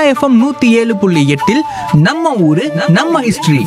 FM 107.8 நம்ம ஊரு நம்ம ஹிஸ்டரி.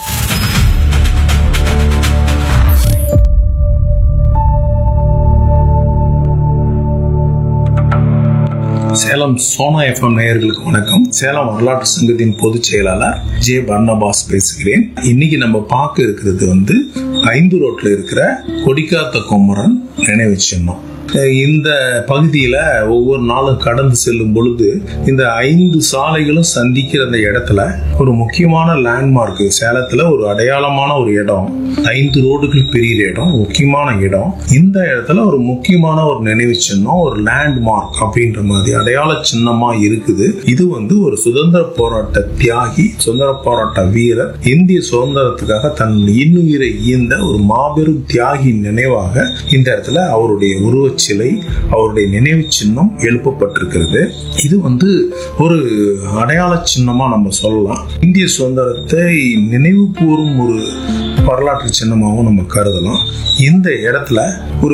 சேலம் சோனா எஃப்எம் நேயர்களுக்கு வணக்கம். சேலம் வரலாற்று சங்கத்தின் பொதுச் செயலாளர் ஜே பர்னபாஸ் பேசுகிறேன். இன்னைக்கு நம்ம பார்க்க இருக்கிறது 5 ரோட்ல இருக்கிற கொடிக்காத்த குமரன் நினைவு சின்னம். இந்த பகுதியில ஒவ்வொரு நாளும் கடந்து செல்லும் பொழுது இந்த 5 சாலைகளும் சந்திக்கிற அந்த இடத்துல ஒரு முக்கியமான லேண்ட்மார்க், சேலத்துல ஒரு அடையாளமான ஒரு இடம், 5 ரோடுகள் பெரிய இடம், முக்கியமான இடம். இந்த இடத்துல ஒரு முக்கியமான ஒரு நினைவு சின்னம், ஒரு லேண்ட்மார்க் அப்படின்ற மாதிரி அடையாள சின்னமா இருக்குது. இது ஒரு சுதந்திர போராட்ட தியாகி, சுதந்திர போராட்ட வீரர், இந்திய சுதந்திரத்துக்காக தன் இன்னுயிரை ஈந்த ஒரு மாபெரும் தியாகி நினைவாக இந்த இடத்துல அவருடைய உருவ சிலை, அவருடைய நினைவு சின்னம் எழுப்பப்பட்டிருக்கிறது. இது ஒரு அடையாள சின்னமா நம்ம சொல்லலாம். இந்திய சுதந்திரத்தை நினைவு கூறும் ஒரு வரலாற்று சின்னமாகவும் நம்ம கருதலாம். இந்த இடத்துல ஒரு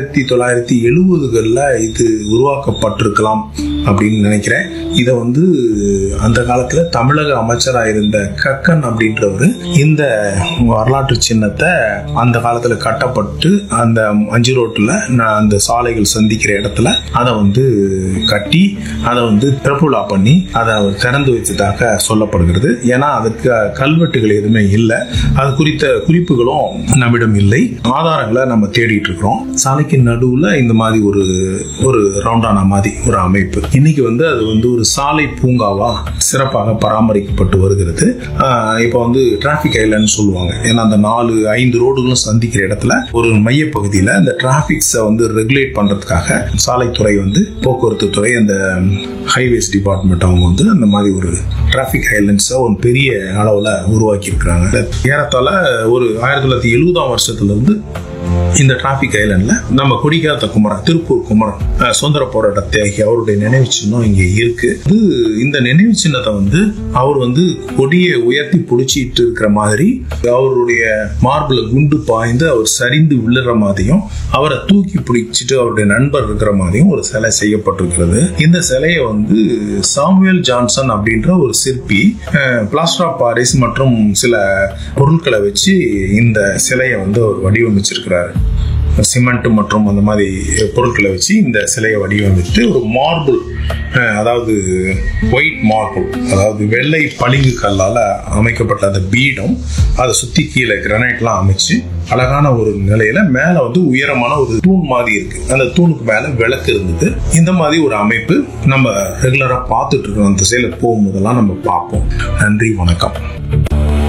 1970களில் இது உருவாக்கப்பட்டிருக்கலாம் அப்படின்னு நினைக்கிறேன். இதை அந்த காலத்துல தமிழக அமைச்சராக இருந்த கக்கன் அப்படின்றவர் இந்த வரலாற்று சின்னத்தை அந்த காலத்துல கட்டப்பட்டு அந்த 5 ரோட்ல அந்த சாலைகள் சந்திக்கிற இடத்துல அதை கட்டி அதை திறப்புலா பண்ணி அதை திறந்து வைத்ததாக சொல்லப்படுகிறது. ஏன்னா அதுக்கு கல்வெட்டுகள் எதுவுமே இல்லை, அது குறித்த குறிப்புகளும் நம்மிடம் இல்லை, ஆதாரங்களை நம்ம தேடிட்டு இருக்கிறோம். சாலைக்கு நடுவுல இந்த மாதிரி ஒரு ரவுண்டான மாதிரி ஒரு அமைப்பு. இன்னைக்கு அது ஒரு சாலை பூங்காவா சிறப்பாக பராமரிக்கப்பட்டு வருகிறது. இப்போ டிராபிக் ஐலண்ட் சொல்லுவாங்க. ஏன்னா அந்த 4-5 ரோடுகளும் சந்திக்கிற இடத்துல ஒரு மைய பகுதியில இந்த டிராபிக்ஸை ரெகுலேட் பண்றதுக்காக சாலைத்துறை போக்குவரத்து துறை, அந்த ஹைவேஸ் டிபார்ட்மெண்ட் அவங்க அந்த மாதிரி ஒரு டிராபிக் ஐலண்ட்ஸை ஒரு பெரிய அளவுல உருவாக்கி இருக்கிறாங்க. ஏறத்தாழ ஒரு 1970ஆம் வருஷத்துல இருந்து இந்த டிராபிக் ஐலண்ட்ல நம்ம கொடிக்காத்த குமரன், திருப்பூர் குமரன், சுதந்திர போராட்ட தியாகி, அவருடைய நினைவு சின்னம் இங்க இருக்கு. இந்த நினைவு சின்னத்தை அவர் கொடியை உயர்த்தி பிடிச்சிட்டு இருக்கிற மாதிரி, அவருடைய மார்பிள குண்டு பாய்ந்து அவர் சரிந்து விழுற மாதிரியும், அவரை தூக்கி பிடிச்சிட்டு அவருடைய நண்பர் இருக்கிற மாதிரியும் ஒரு சிலை செய்யப்பட்டிருக்கிறது. இந்த சிலையை சாமுவேல் ஜான்சன் அப்படின்ற ஒரு சிற்பி பிளாஸ்டர் ஆஃப் பாரிஸ் மற்றும் சில பொருட்களை வச்சு இந்த சிலையை அவர் வடிவமைச்சிருக்கிறார். சிமெண்ட் மற்றும் அந்த மாதிரி பொருட்களை வச்சு இந்த சிலையை வடிவமைத்து ஒரு மார்பிள், அதாவது ஒயிட் மார்பிள், அதாவது வெள்ளை பளிங்கு கல்லால அமைக்கப்பட்ட அந்த பீடம், அதை சுத்தி கீழே கிரானைட்லாம் அமைச்சு அழகான ஒரு நிலையில மேல உயரமான ஒரு தூண் மாதிரி இருக்கு. அந்த தூணுக்கு மேல விளக்கு இருந்தது. இந்த மாதிரி ஒரு அமைப்பு நம்ம ரெகுலரா பார்த்துட்டு இருக்கோம். அந்த திசையில போகும்போதெல்லாம் நம்ம பார்ப்போம். நன்றி, வணக்கம்.